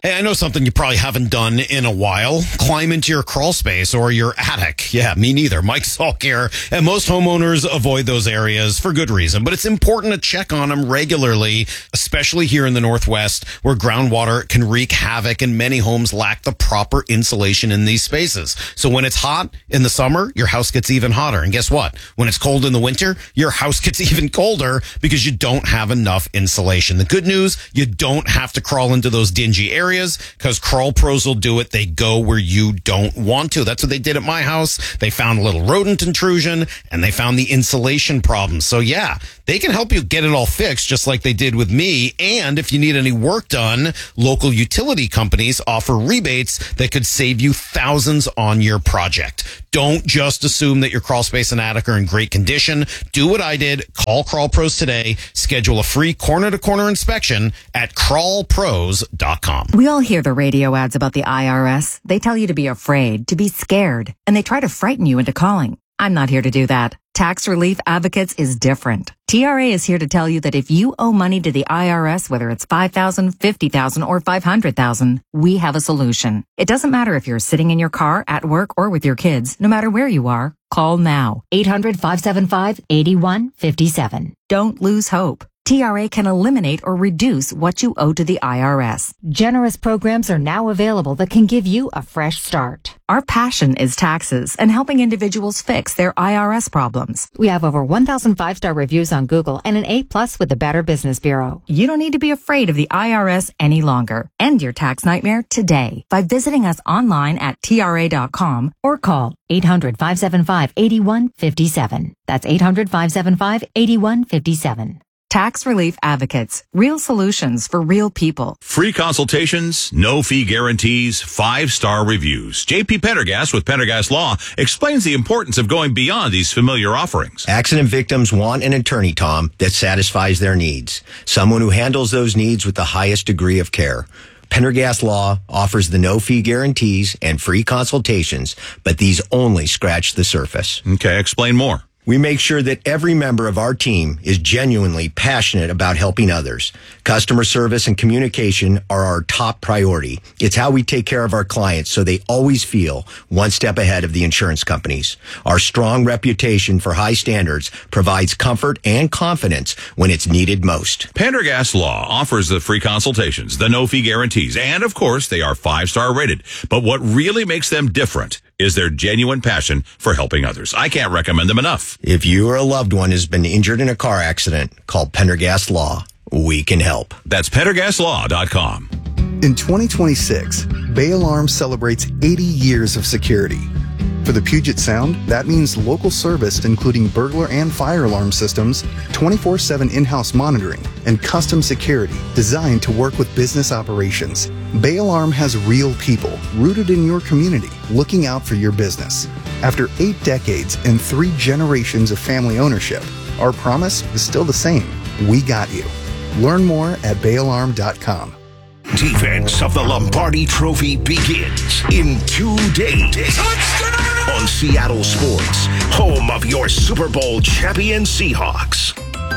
Hey, I know something you probably haven't done in a while. Climb into your crawl space or your attic. Yeah, me neither. Mike Salk here. And most homeowners avoid those areas for good reason. But it's important to check on them regularly, especially here in the Northwest, where groundwater can wreak havoc and many homes lack the proper insulation in these spaces. So when it's hot in the summer, your house gets even hotter. And guess what? When it's cold in the winter, your house gets even colder because you don't have enough insulation. The good news, you don't have to crawl into those dingy areas because Crawl Pros will do it. They go where you don't want to. That's what they did at my house. They found a little rodent intrusion and they found the insulation problem. So yeah, they can help you get it all fixed just like they did with me. And if you need any work done, local utility companies offer rebates that could save you thousands on your project. Don't just assume that your crawl space and attic are in great condition. Do what I did. Call Crawl Pros today. Schedule a free corner-to-corner inspection at crawl pros dot com. We all hear the radio ads about the I R S. They tell you to be afraid, to be scared, and they try to frighten you into calling. I'm not here to do that. Tax Relief Advocates is different. T R A is here to tell you that if you owe money to the I R S, whether it's five thousand dollars, fifty thousand dollars, or five hundred thousand dollars, we have a solution. It doesn't matter if you're sitting in your car, at work, or with your kids. No matter where you are, call now. eight hundred, five seven five, eight one five seven. Don't lose hope. T R A can eliminate or reduce what you owe to the I R S. Generous programs are now available that can give you a fresh start. Our passion is taxes and helping individuals fix their I R S problems. We have over one thousand five-star reviews on Google and an A plus with the Better Business Bureau. You don't need to be afraid of the I R S any longer. End your tax nightmare today by visiting us online at T R A dot com or call eight hundred, five seven five, eight one five seven. That's eight hundred, five seven five, eight one five seven. Tax Relief Advocates. Real solutions for real people. Free consultations, no fee guarantees, five-star reviews. J P Pendergast with Pendergast Law explains the importance of going beyond these familiar offerings. Accident victims want an attorney, Tom, that satisfies their needs. Someone who handles those needs with the highest degree of care. Pendergast Law offers the no-fee guarantees and free consultations, but these only scratch the surface. Okay, explain more. We make sure that every member of our team is genuinely passionate about helping others. Customer service and communication are our top priority. It's how we take care of our clients so they always feel one step ahead of the insurance companies. Our strong reputation for high standards provides comfort and confidence when it's needed most. Pendergast Law offers the free consultations, the no-fee guarantees, and of course, they are five-star rated. But what really makes them different is their genuine passion for helping others. I can't recommend them enough. If you or a loved one has been injured in a car accident, call Pendergast Law. We can help. That's pendergast law dot com. In twenty twenty-six, Bay Alarm celebrates eighty years of security. For the Puget Sound, that means local service including burglar and fire alarm systems, twenty-four seven in-house monitoring, and custom security designed to work with business operations. Bay Alarm has real people rooted in your community looking out for your business. After eight decades and three generations of family ownership, our promise is still the same. We got you. Learn more at bay alarm dot com. Defense of the Lombardi Trophy begins in two days. Touchdown! On Seattle Sports, home of your Super Bowl champion Seahawks.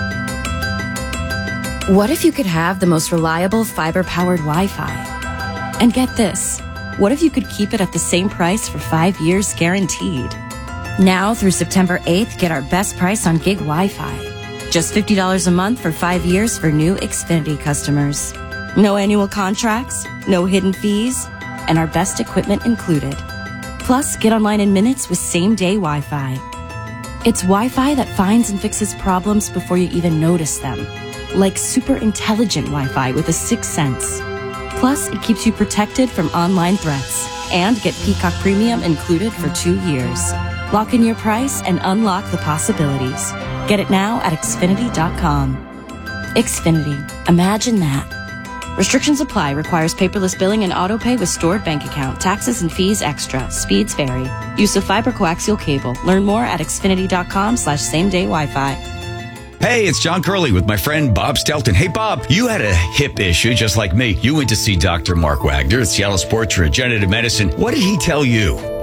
What if you could have the most reliable fiber-powered Wi-Fi? And get this, what if you could keep it at the same price for five years guaranteed? Now through September eighth, get our best price on gig Wi-Fi. Just fifty dollars a month for five years for new Xfinity customers. No annual contracts, no hidden fees, and our best equipment included. Plus, get online in minutes with same-day Wi-Fi. It's Wi-Fi that finds and fixes problems before you even notice them. Like super intelligent Wi-Fi with a sixth sense. Plus, it keeps you protected from online threats. And get Peacock Premium included for two years. Lock in your price and unlock the possibilities. Get it now at Xfinity dot com. Xfinity. Imagine that. Restrictions apply. Requires paperless billing and auto pay with stored bank account. Taxes and fees extra. Speeds vary. Use of fiber coaxial cable. Learn more at Xfinity dot com slash same day Wi-Fi. Hey, it's John Curley with my friend Bob Stelton. Hey, Bob, you had a hip issue just like me. You went to see Doctor Mark Wagner at Seattle Sports Regenerative Medicine. What did he tell you?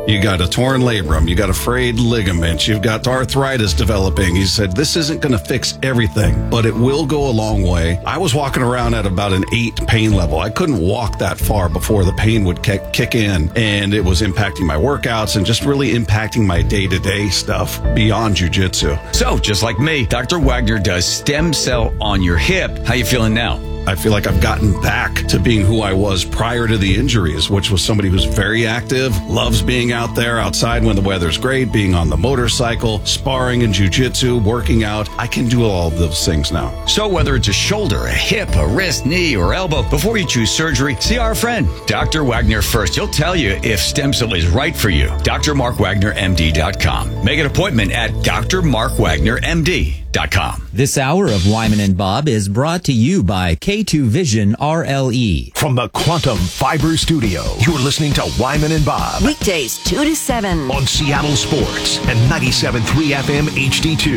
You got a torn labrum. You got a frayed ligament. You've got arthritis developing. He said, this isn't going to fix everything, but it will go a long way. I was walking around at about an eight pain level. I couldn't walk that far before the pain would kick, kick in, and it was impacting my workouts and just really impacting my day-to-day stuff beyond jiu-jitsu. So, just like me, Doctor Wagner does stem cell on your hip. How you feeling now? I feel like I've gotten back to being who I was prior to the injuries, which was somebody who's very active, loves being out there outside when the weather's great, being on the motorcycle, sparring in jiu-jitsu, working out. I can do all of those things now. So whether it's a shoulder, a hip, a wrist, knee, or elbow, before you choose surgery, see our friend, Doctor Wagner first. He'll tell you if stem cell is right for you. D R Mark Wagner M D dot com. Make an appointment at D R Mark Wagner M D dot com. This hour of Wyman and Bob is brought to you by K two Vision R L E. From the Quantum Fiber Studio, you're listening to Wyman and Bob. Weekdays, two to seven. On Seattle Sports and ninety-seven point three F M H D two.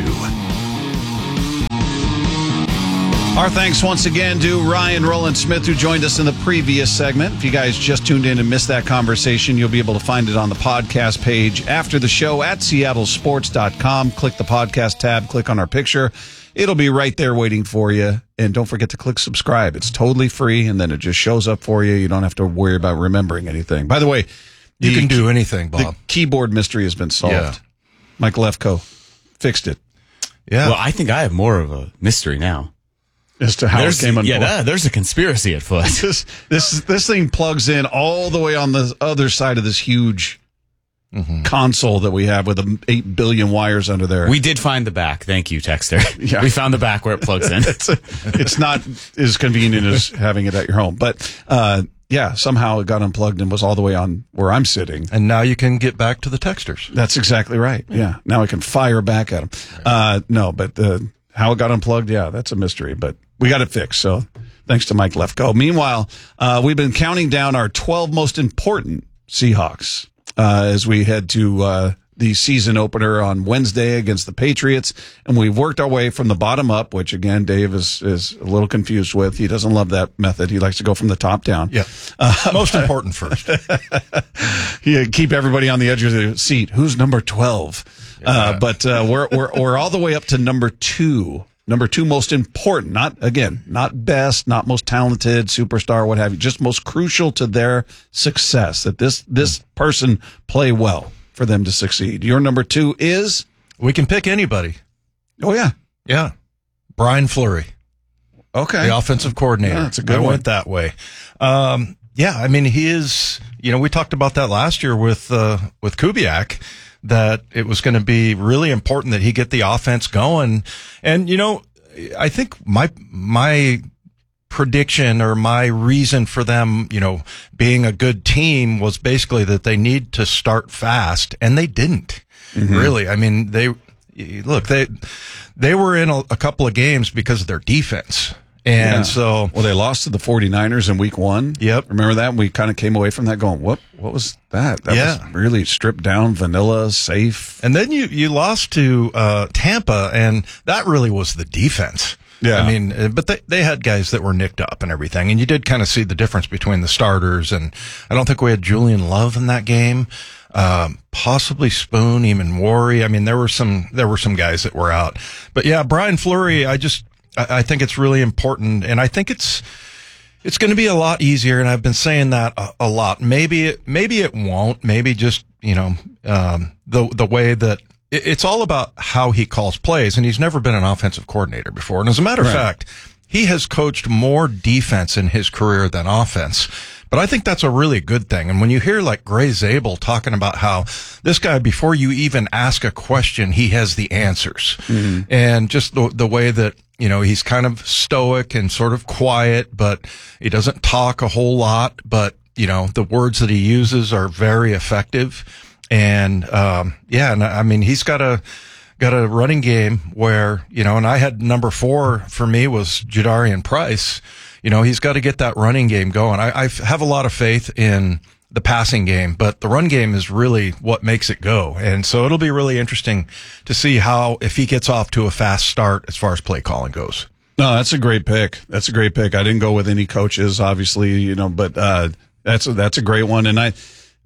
Our thanks once again to Ryan Roland Smith, who joined us in the previous segment. If you guys just tuned in and missed that conversation, you'll be able to find it on the podcast page after the show at seattle sports dot com. Click the podcast tab, click on our picture. It'll be right there waiting for you. And don't forget to click subscribe. It's totally free, and then it just shows up for you. You don't have to worry about remembering anything. By the way, you the, can do anything, Bob. The keyboard mystery has been solved. Yeah. Mike Lefko fixed it. Yeah. Well, I think I have more of a mystery now. As to how there's, it came on yeah, board. that, there's a conspiracy at foot. This, this this thing plugs in all the way on the other side of this huge mm-hmm. console that we have with the eight billion wires under there. We did find the back. Thank you, Texter. Yeah. We found the back where it plugs in. it's, a, it's not as convenient as having it at your home. But uh, yeah, somehow it got unplugged and was all the way on where I'm sitting. And now you can get back to the texters. That's exactly right. Yeah. Now I can fire back at them. Uh, no, but uh, how it got unplugged, yeah, that's a mystery. But we got it fixed, so thanks to Mike Lefko. Meanwhile, uh, we've been counting down our twelve most important Seahawks uh, as we head to uh, the season opener on Wednesday against the Patriots, and we've worked our way from the bottom up, which, again, Dave is, is a little confused with. He doesn't love that method. He likes to go from the top down. Yeah, uh, most important first. Yeah, keep everybody on the edge of the seat. Who's number twelve? Yeah. Uh, but uh, we're, we're, we're all the way up to number two. Number two, most important, not, again, not best, not most talented, superstar, what have you, just most crucial to their success, that this this person play well for them to succeed. Your number two is? We can pick anybody. Oh, yeah. Yeah. Brian Fleury. Okay. The offensive coordinator. Yeah, that's a good I one. went that way. Um, yeah, I mean, he is, you know, we talked about that last year with, uh, with Kubiak, that it was going to be really important that he get the offense going. And, you know, I think my, my prediction or my reason for them, you know, being a good team was basically that they need to start fast, and they didn't mm-hmm. really. I mean, they, look, they, they were in a, a couple of games because of their defense. And yeah. so, well, they lost to the 49ers in week one. Yep. Remember that? We kind of came away from that going, what, what was that? That yeah. was really stripped down, vanilla, safe. And then you, you lost to, uh, Tampa, and that really was the defense. Yeah. I mean, but they, they had guys that were nicked up and everything. And you did kind of see the difference between the starters. And I don't think we had Julian Love in that game. Um, possibly Spoon, even Worry. I mean, there were some, there were some guys that were out, but yeah, Brian Fleury, I just, I think it's really important, and I think it's it's going to be a lot easier. And I've been saying that a, a lot. Maybe it maybe it won't. Maybe just you know um, the the way that it, it's all about how he calls plays. And he's never been an offensive coordinator before. And as a matter of right. fact, he has coached more defense in his career than offense. But I think that's a really good thing. And when you hear like Gray Zabel talking about how this guy, before you even ask a question, he has the answers, mm-hmm. and just the the way that. You know, he's kind of stoic and sort of quiet, but he doesn't talk a whole lot. But, you know, the words that he uses are very effective. And, um, yeah, and I mean, he's got a, got a running game where, you know, and I had number four for me was Jadarian Price. You know, he's got to get that running game going. I, I have a lot of faith in the passing game, but the run game is really what makes it go. And so it'll be really interesting to see how, if he gets off to a fast start as far as play calling goes. No, that's a great pick. That's a great pick. I didn't go with any coaches, obviously, you know, but, uh, that's a, that's a great one. And I,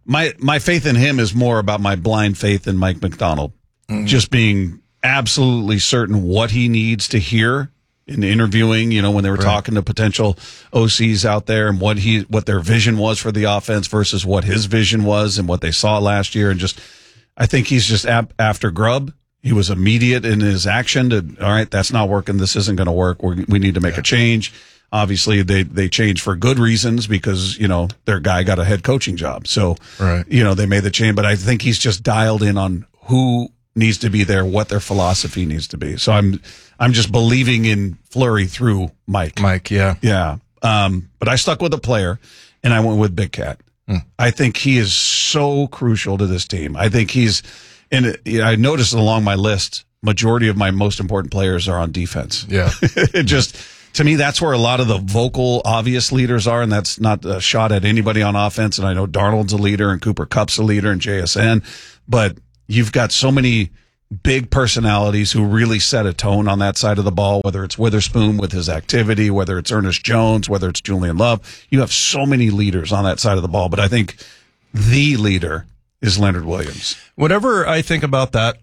my my faith in him is more about my blind faith in Mike Macdonald, mm-hmm. just being absolutely certain what he needs to hear in interviewing, you know, when they were right. talking to potential O Cs out there and what he, what their vision was for the offense versus what his vision was and what they saw last year. And just, I think he's just ap- after grub. He was immediate in his action to, all right, that's not working. This isn't going to work. We're, we need to make yeah. a change. Obviously they, they changed for good reasons because, you know, their guy got a head coaching job. So, right. you know, they made the change, but I think he's just dialed in on who needs to be there, what their philosophy needs to be. So I'm, I'm just believing in Fleury through Mike. Mike, yeah. Yeah. Um, but I stuck with a player and I went with Big Cat. Mm. I think he is so crucial to this team. I think he's, and you know, I noticed along my list, majority of my most important players are on defense. Yeah. It just, to me, that's where a lot of the vocal, obvious leaders are, and that's not a shot at anybody on offense. And I know Darnold's a leader and Cooper Kupp's a leader and J S N, but you've got so many big personalities who really set a tone on that side of the ball, whether it's Witherspoon with his activity, whether it's Ernest Jones, whether it's Julian Love. You have so many leaders on that side of the ball, but I think the leader is Leonard Williams. Whenever I think about that,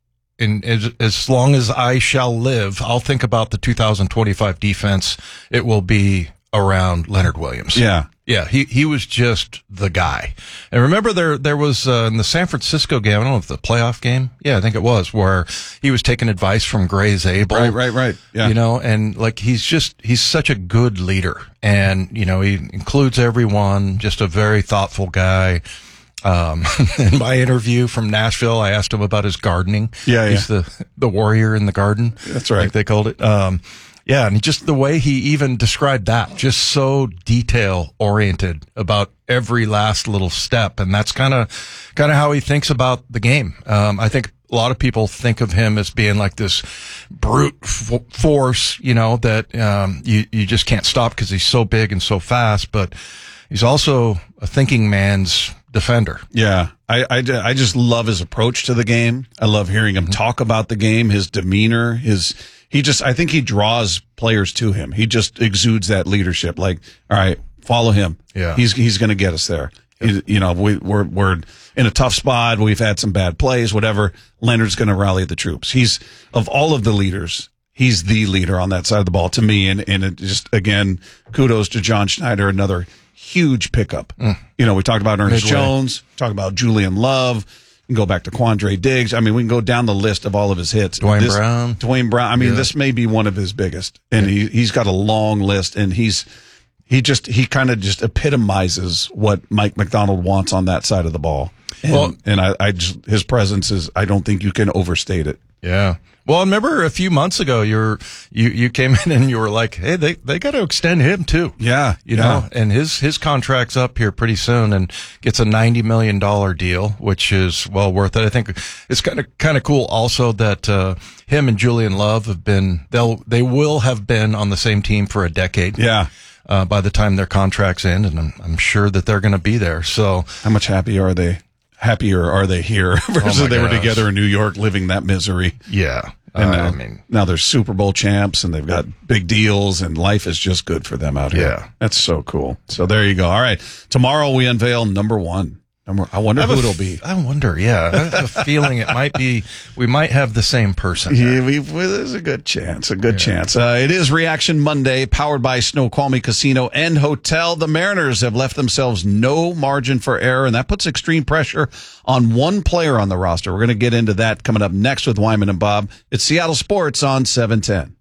in as, as long as I shall live, I'll think about the two thousand twenty-five defense. It will be around Leonard Williams. Yeah. Yeah, he, he was just the guy. And remember there, there was, uh, in the San Francisco game, I don't know if the playoff game. Yeah, I think it was, where he was taking advice from Gray Zabel. Right, right, right. Yeah. You know, and like he's just, he's such a good leader. And, you know, he includes everyone, just a very thoughtful guy. Um, in my interview from Nashville, I asked him about his gardening. Yeah, He's yeah. the, the warrior in the garden. That's right. Like they called it. Um, Yeah, and just the way he even described that, just so detail oriented about every last little step, and that's kind of kind of how he thinks about the game. Um, I think a lot of people think of him as being like this brute f- force, you know, that um, you you just can't stop because he's so big and so fast. But he's also a thinking man's defender. Yeah, I, I, I just love his approach to the game. I love hearing him mm-hmm. talk about the game, his demeanor, his. He just, I think he draws players to him. He just exudes that leadership. Like, all right, follow him. Yeah. He's, he's going to get us there. He, you know, we, we're, we're in a tough spot. We've had some bad plays, whatever. Leonard's going to rally the troops. He's, of all of the leaders, he's the leader on that side of the ball to me. And, and it just, again, kudos to John Schneider, another huge pickup. Mm. You know, we talked about Ernest Midway. Jones, talked about Julian Love. We can go back to Quandre Diggs. I mean, we can go down the list of all of his hits. Dwayne this, Brown. Dwayne Brown. I mean, yeah. This may be one of his biggest. And yeah. he, he's got a long list, and he's, he just, he kind of just epitomizes what Mike Macdonald wants on that side of the ball. And, well, and I, I just, his presence is, I don't think you can overstate it. Yeah. Well, I remember a few months ago, you were, you, you came in and you were like, hey, they, they got to extend him too. Yeah. You yeah. know, and his, his contract's up here pretty soon and gets a ninety million dollars deal, which is well worth it. I think it's kind of, kind of cool also that, uh, him and Julian Love have been, they'll, they will have been on the same team for a decade. Yeah. Uh, by the time their contracts end, and I'm, I'm sure that they're going to be there. So how much happier are they? Happier are they here versus oh they gosh. were together in New York living that misery. Yeah. And uh, now, I mean, now they're Super Bowl champs and they've got big deals and life is just good for them out here. Yeah. That's so cool. So there you go. All right. Tomorrow we unveil number one. Number, I wonder I who a, it'll be. I wonder. Yeah. I have a feeling it might be, we might have the same person. Yeah, we, well, there's a good chance. A good yeah. chance. Uh, it is Reaction Monday, powered by Snoqualmie Casino and Hotel. The Mariners have left themselves no margin for error, and that puts extreme pressure on one player on the roster. We're going to get into that coming up next with Wyman and Bob. It's Seattle Sports on seven ten.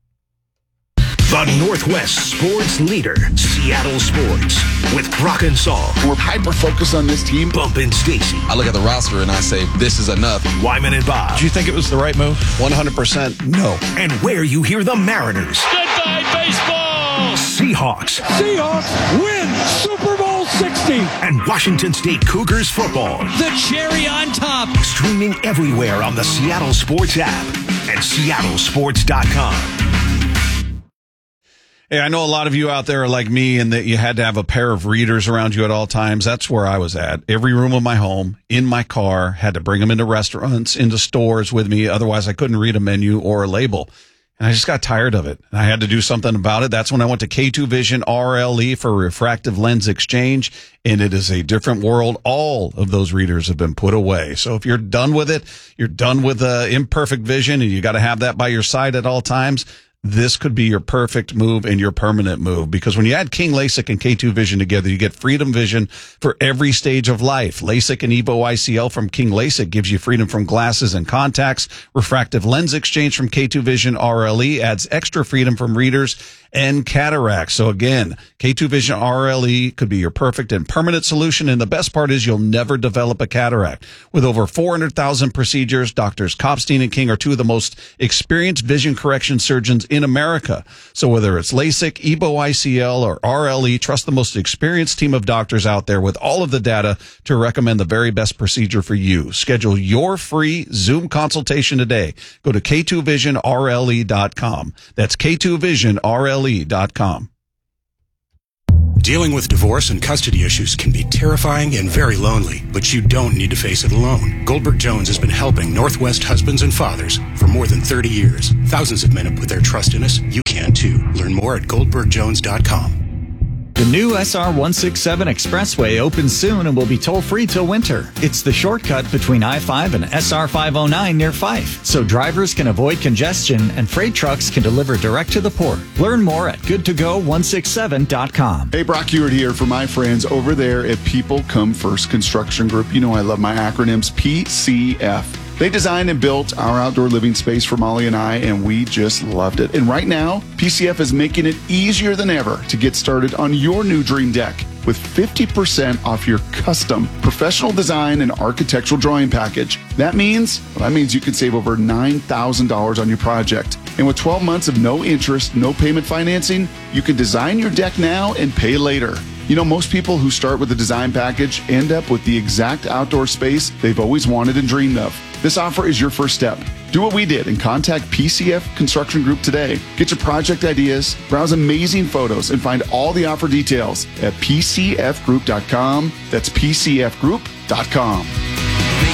The Northwest sports leader, Seattle Sports, with Brock and Saul. We're hyper-focused on this team. Bump and Stacy. I look at the roster and I say, this is enough. Wyman and Bob. Do you think it was the right move? one hundred percent no. And where you hear the Mariners. Goodbye, baseball! Seahawks. Seahawks win Super Bowl sixty. And Washington State Cougars football. The cherry on top. Streaming everywhere on the Seattle Sports app and seattle sports dot com. Hey, I know a lot of you out there are like me and that you had to have a pair of readers around you at all times. That's where I was at. Every room of my home, in my car, had to bring them into restaurants, into stores with me. Otherwise, I couldn't read a menu or a label. and I just got tired of it. And I had to do something about it. That's when I went to K two Vision R L E for refractive lens exchange, and it is a different world. All of those readers have been put away. So if you're done with it, you're done with uh, imperfect vision, and you got to have that by your side at all times, this could be your perfect move and your permanent move, because when you add King LASIK and K two Vision together, you get freedom vision for every stage of life. LASIK and EVO I C L from King LASIK gives you freedom from glasses and contacts. Refractive lens exchange from K two Vision R L E adds extra freedom from readers and cataracts. So again, K two Vision R L E could be your perfect and permanent solution. And the best part is you'll never develop a cataract. With over four hundred thousand procedures, Doctors Kopstein and King are two of the most experienced vision correction surgeons in America. So whether it's LASIK, EVO I C L, or R L E, trust the most experienced team of doctors out there with all of the data to recommend the very best procedure for you. Schedule your free Zoom consultation today. Go to K two vision R L E dot com. That's K two vision R L E dot com. Dealing with divorce and custody issues can be terrifying and very lonely, but you don't need to face it alone. Goldberg Jones has been helping Northwest husbands and fathers for more than thirty years. Thousands of men have put their trust in us. You can too. Learn more at goldberg jones dot com. The new S R one sixty-seven Expressway opens soon and will be toll-free till winter. It's the shortcut between I five and S R five oh nine near Fife, so drivers can avoid congestion and freight trucks can deliver direct to the port. Learn more at good to go one sixty-seven dot com. Hey, Brock Ewart here for my friends over there at People Come First Construction Group. You know I love my acronyms, P C F. They designed and built our outdoor living space for Molly and I, and we just loved it. And right now, P C F is making it easier than ever to get started on your new dream deck with fifty percent off your custom professional design and architectural drawing package. That means, well, that means you can save over nine thousand dollars on your project. And with twelve months of no interest, no payment financing, you can design your deck now and pay later. You know, most people who start with a design package end up with the exact outdoor space they've always wanted and dreamed of. This offer is your first step. Do what we did and contact P C F Construction Group today. Get your project ideas, browse amazing photos, and find all the offer details at P C F group dot com. That's P C F group dot com.